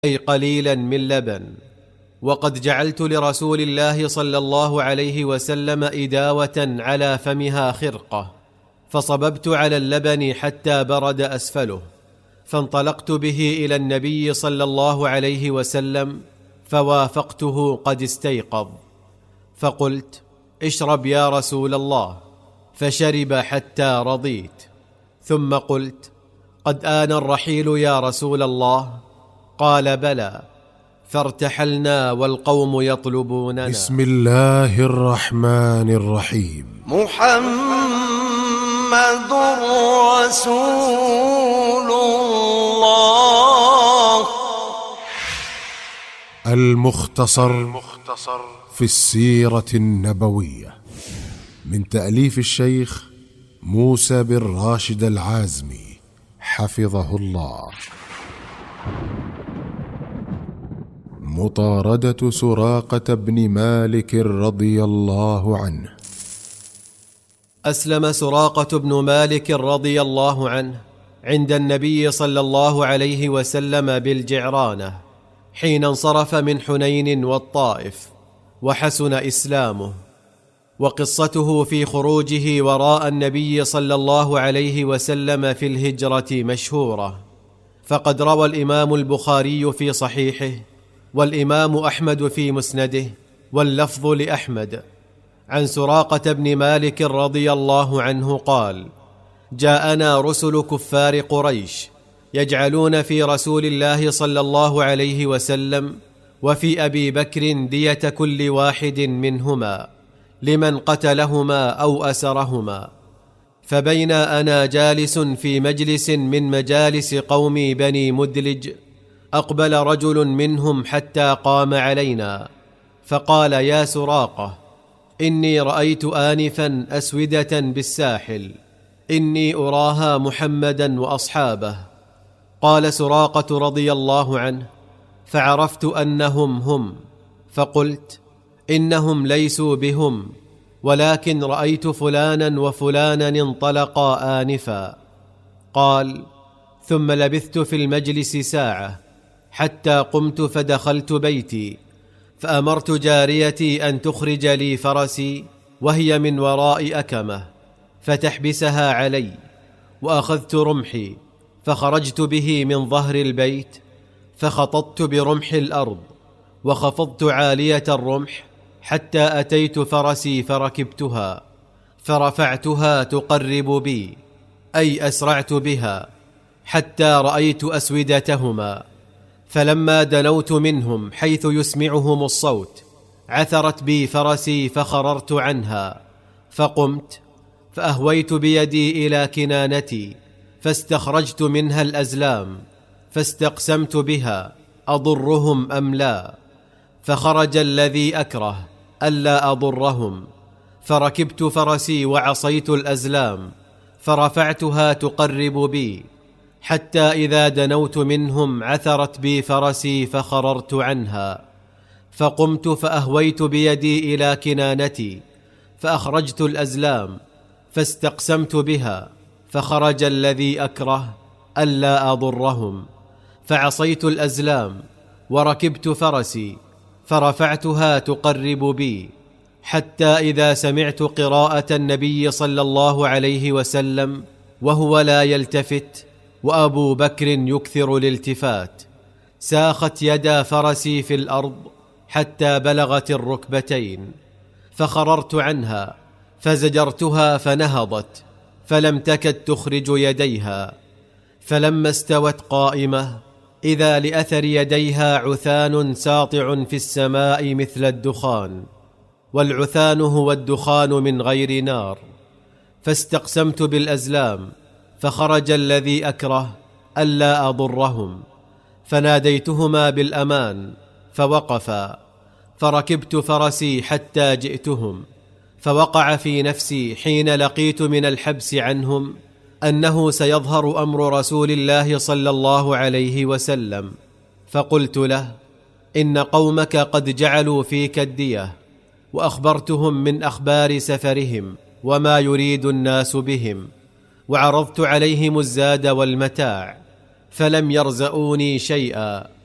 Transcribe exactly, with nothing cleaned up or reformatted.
أي قليلا من لبن. وقد جعلت لرسول الله صلى الله عليه وسلم إداوة على فمها خرقة، فصببت على اللبن حتى برد أسفله، فانطلقت به إلى النبي صلى الله عليه وسلم، فوافقته قد استيقظ، فقلت: اشرب يا رسول الله، فشرب حتى رضيت. ثم قلت: قد آن الرحيل يا رسول الله؟ قال: بلى. فارتحلنا والقوم يطلبوننا. بسم الله الرحمن الرحيم. محمد رسول الله. المختصر في السيرة النبوية، من تأليف الشيخ موسى بن راشد العازمي حفظه الله. مطاردة سراقة بن مالك رضي الله عنه. أسلم سراقة بن مالك رضي الله عنه عند النبي صلى الله عليه وسلم بالجعرانة حين انصرف من حنين والطائف، وحسن إسلامه. وقصته في خروجه وراء النبي صلى الله عليه وسلم في الهجرة مشهورة، فقد روى الإمام البخاري في صحيحه، والإمام أحمد في مسنده، واللفظ لأحمد، عن سراقة بن مالك رضي الله عنه قال: جاءنا رسل كفار قريش يجعلون في رسول الله صلى الله عليه وسلم وفي أبي بكر دية كل واحد منهما لمن قتلهما أو أسرهما. فبين أنا جالس في مجلس من مجالس قوم بني مدلج، أقبل رجل منهم حتى قام علينا، فقال: يا سراقة، إني رأيت آنفا أسودة بالساحل، إني أراها محمدا وأصحابه. قال سراقة رضي الله عنه: فعرفت أنهم هم، فقلت: إنهم ليسوا بهم، ولكن رأيت فلانا وفلانا انطلقا آنفا. قال: ثم لبثت في المجلس ساعة حتى قمت فدخلت بيتي، فأمرت جاريتي أن تخرج لي فرسي وهي من وراء أكمة فتحبسها علي، وأخذت رمحي فخرجت به من ظهر البيت، فخططت برمح الأرض وخفضت عالية الرمح حتى أتيت فرسي فركبتها، فرفعتها تقرب بي، أي أسرعت بها حتى رأيت أسودتهما، فلما دنوت منهم حيث يسمعهم الصوت عثرت بي فرسي فخررت عنها، فقمت فأهويت بيدي إلى كنانتي فاستخرجت منها الأزلام، فاستقسمت بها أضرهم أم لا، فخرج الذي أكره ألا أضرهم، فركبت فرسي وعصيت الأزلام فرفعتها تقرب بي، حتى إذا دنوت منهم عثرت بي فرسي فخررت عنها، فقمت فأهويت بيدي إلى كنانتي فأخرجت الأزلام فاستقسمت بها، فخرج الذي أكره ألا أضرهم، فعصيت الأزلام وركبت فرسي فرفعتها تقرب بي، حتى إذا سمعت قراءة النبي صلى الله عليه وسلم وهو لا يلتفت وأبو بكر يكثر الالتفات، ساخت يدا فرسي في الأرض حتى بلغت الركبتين، فخررت عنها فزجرتها فنهضت، فلم تكد تخرج يديها، فلما استوت قائمة إذا لأثر يديها عثان ساطع في السماء مثل الدخان، والعثان هو الدخان من غير نار، فاستقسمت بالأزلام فخرج الذي أكره ألا أضرهم، فناديتهما بالأمان فوقفا، فركبت فرسي حتى جئتهم، فوقع في نفسي حين لقيت من الحبس عنهم أنه سيظهر أمر رسول الله صلى الله عليه وسلم، فقلت له: إن قومك قد جعلوا فيك الدية، وأخبرتهم من أخبار سفرهم وما يريد الناس بهم، وعرضت عليهم الزاد والمتاع، فلم يرزؤوني شيئا،